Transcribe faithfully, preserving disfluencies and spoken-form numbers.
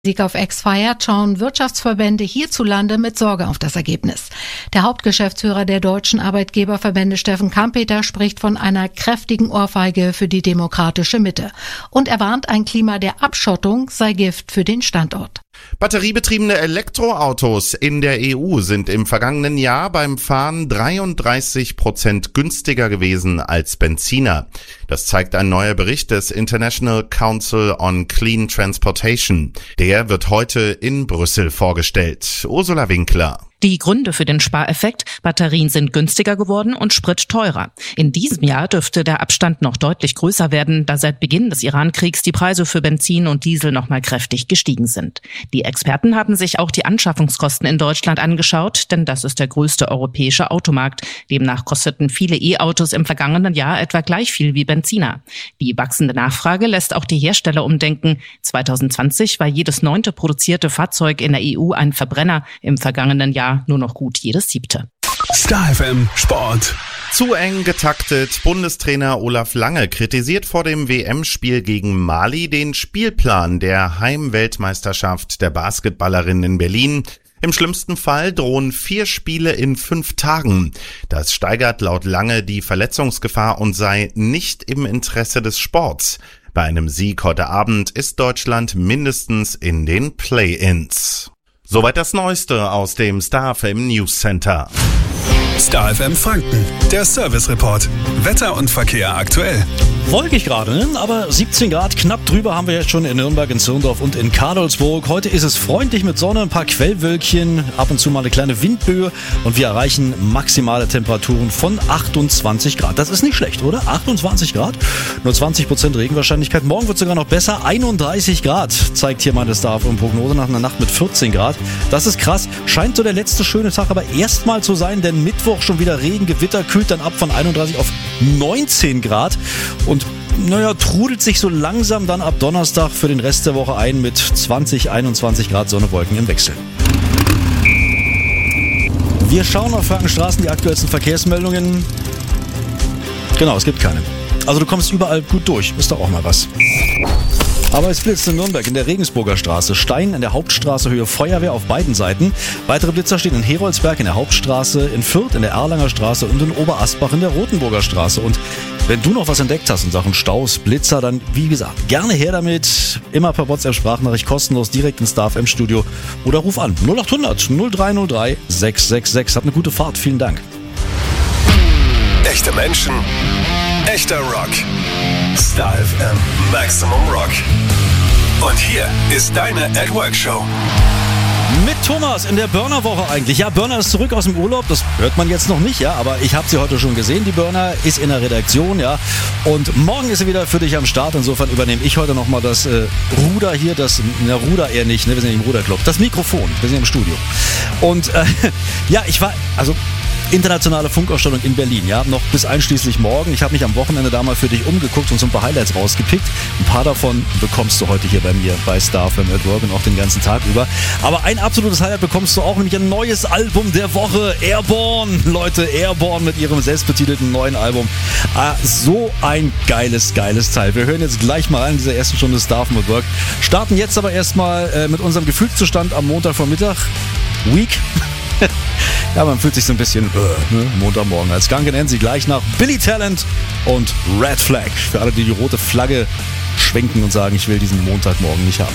Sieg auf X feiert, schauen Wirtschaftsverbände hierzulande mit Sorge auf das Ergebnis. Der Hauptgeschäftsführer der deutschen Arbeitgeberverbände, Steffen Kampeter, spricht von einer kräftigen Ohrfeige für die demokratische Mitte. Und er warnt, ein Klima der Abschottung sei Gift für den Standort. Batteriebetriebene Elektroautos in der E U sind im vergangenen Jahr beim Fahren dreiunddreißig Prozent günstiger gewesen als Benziner. Das zeigt ein neuer Bericht des International Council on Clean Transportation. Der wird heute in Brüssel vorgestellt. Ursula Winkler. Die Gründe für den Spareffekt: Batterien sind günstiger geworden und Sprit teurer. In diesem Jahr dürfte der Abstand noch deutlich größer werden, da seit Beginn des Iran-Kriegs die Preise für Benzin und Diesel nochmal kräftig gestiegen sind. Die Experten haben sich auch die Anschaffungskosten in Deutschland angeschaut, denn das ist der größte europäische Automarkt. Demnach kosteten viele E-Autos im vergangenen Jahr etwa gleich viel wie Benziner. Die wachsende Nachfrage lässt auch die Hersteller umdenken. zwanzig zwanzig war jedes neunte produzierte Fahrzeug in der E U ein Verbrenner, im vergangenen Jahr nur noch gut jedes siebte. Star F M Sport. Zu eng getaktet. Bundestrainer Olaf Lange kritisiert vor dem W M-Spiel gegen Mali den Spielplan der Heimweltmeisterschaft der Basketballerinnen in Berlin. Im schlimmsten Fall drohen vier Spiele in fünf Tagen. Das steigert laut Lange die Verletzungsgefahr und sei nicht im Interesse des Sports. Bei einem Sieg heute Abend ist Deutschland mindestens in den Play-ins. Soweit das Neueste aus dem Star F M News Center. Star F M Franken, der Service Report. Wetter und Verkehr aktuell. Wolkig gerade, ne? Aber siebzehn Grad, knapp drüber haben wir jetzt schon in Nürnberg, in Zirndorf und in Kadolsburg. Heute ist es freundlich mit Sonne, ein paar Quellwölkchen, ab und zu mal eine kleine Windböe und wir erreichen maximale Temperaturen von achtundzwanzig Grad. Das ist nicht schlecht, oder? achtundzwanzig Grad, nur zwanzig Prozent Regenwahrscheinlichkeit. Morgen wird es sogar noch besser, einunddreißig Grad zeigt hier meine Star F M Prognose nach einer Nacht mit vierzehn Grad. Das ist krass, scheint so der letzte schöne Tag aber erstmal zu sein, denn Mittwoch schon wieder Regen, Gewitter, kühlt dann ab von einunddreißig auf neunzehn Grad und naja, trudelt sich so langsam dann ab Donnerstag für den Rest der Woche ein mit zwanzig, einundzwanzig Grad Sonne, Wolken im Wechsel. Wir schauen auf Frankenstraßen die aktuellsten Verkehrsmeldungen. Genau, es gibt keine. Also du kommst überall gut durch, ist doch auch mal was. Aber es blitzt in Nürnberg in der Regensburger Straße, Stein in der Hauptstraße, Höhe Feuerwehr auf beiden Seiten. Weitere Blitzer stehen in Heroldsberg in der Hauptstraße, in Fürth in der Erlanger Straße und in Oberasbach in der Rotenburger Straße. Und wenn du noch was entdeckt hast in Sachen Staus, Blitzer, dann wie gesagt, gerne her damit. Immer per WhatsApp-Sprachnachricht kostenlos direkt ins Star F M Studio oder ruf an null acht hundert null drei null drei sechs sechs sechs. Habt eine gute Fahrt, vielen Dank. Echte Menschen, echter Rock. Star F M Maximum Rock. Und hier ist deine At Work Show. Mit Thomas in der Burner-Woche eigentlich. Ja, Burner ist zurück aus dem Urlaub, das hört man jetzt noch nicht, ja, aber ich habe sie heute schon gesehen, die Burner, ist in der Redaktion, ja, und morgen ist sie wieder für dich am Start, insofern übernehme ich heute nochmal das äh, Ruder hier, das, na, Ruder eher nicht, ne, wir sind ja im Ruderclub, das Mikrofon, wir sind ja im Studio. Und äh, ja, ich war, also internationale Funkausstellung in Berlin, ja, noch bis einschließlich morgen. Ich habe mich am Wochenende da mal für dich umgeguckt und so ein paar Highlights rausgepickt. Ein paar davon bekommst du heute hier bei mir bei Star F M at Work und auch den ganzen Tag über. Aber ein absolutes Highlight bekommst du auch, nämlich ein neues Album der Woche, Airborne. Leute, Airborne mit ihrem selbstbetitelten neuen Album. Ah, so ein geiles, geiles Teil. Wir hören jetzt gleich mal rein in dieser ersten Stunde Star F M at Work. Starten jetzt aber erstmal äh, mit unserem Gefühlszustand am Montagvormittag. Week. Ja, man fühlt sich so ein bisschen äh, ne, Montagmorgen. Als Gang nennen sie gleich nach Billy Talent und Red Flag. Für alle, die die rote Flagge schwenken und sagen, ich will diesen Montagmorgen nicht haben.